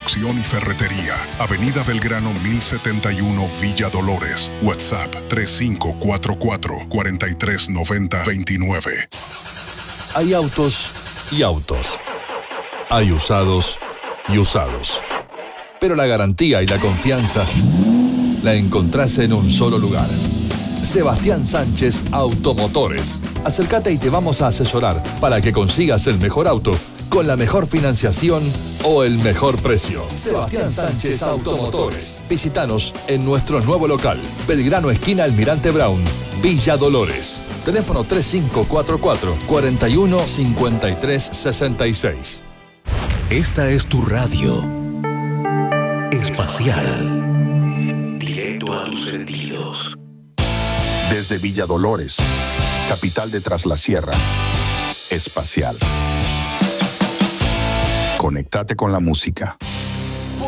Construcción y Ferretería. Avenida Belgrano 1071, Villa Dolores. WhatsApp 3544-4390-29. Hay autos y autos. Hay usados y usados. Pero la garantía y la confianza la encontrás en un solo lugar. Sebastián Sánchez Automotores. Acércate y te vamos a asesorar para que consigas el mejor auto con la mejor financiación o el mejor precio. Sebastián Sánchez Automotores. Visítanos en nuestro nuevo local, Belgrano esquina Almirante Brown, Villa Dolores. Teléfono 3544-415366. Esta es tu radio espacial. Directo a tus sentidos. Desde Villa Dolores, capital de Tras la Sierra, espacial. Conéctate con la música.